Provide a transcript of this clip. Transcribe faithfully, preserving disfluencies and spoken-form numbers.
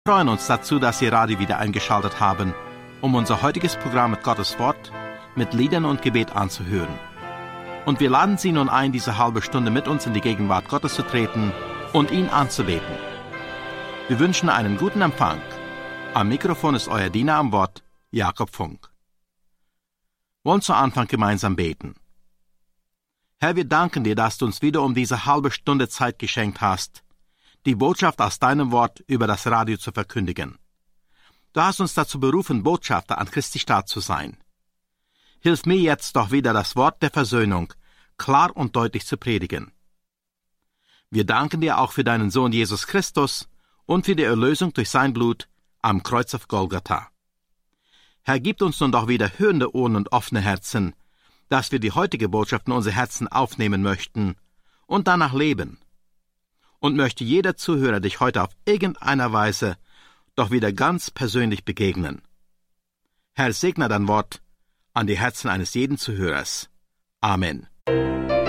Wir freuen uns dazu, dass Sie Radio wieder eingeschaltet haben, um unser heutiges Programm mit Gottes Wort, mit Liedern und Gebet anzuhören. Und wir laden Sie nun ein, diese halbe Stunde mit uns in die Gegenwart Gottes zu treten und ihn anzubeten. Wir wünschen einen guten Empfang. Am Mikrofon ist euer Diener am Wort, Jakob Funk. Wir wollen zu Anfang gemeinsam beten. Herr, wir danken dir, dass du uns wieder um diese halbe Stunde Zeit geschenkt hast, die Botschaft aus deinem Wort über das Radio zu verkündigen. Du hast uns dazu berufen, Botschafter an Christi Staat zu sein. Hilf mir jetzt doch wieder, das Wort der Versöhnung klar und deutlich zu predigen. Wir danken dir auch für deinen Sohn Jesus Christus und für die Erlösung durch sein Blut am Kreuz auf Golgatha. Herr, gib uns nun doch wieder hörende Ohren und offene Herzen, dass wir die heutige Botschaft in unsere Herzen aufnehmen möchten und danach leben. Und möchte jeder Zuhörer dich heute auf irgendeiner Weise doch wieder ganz persönlich begegnen. Herr, segne dein Wort an die Herzen eines jeden Zuhörers. Amen.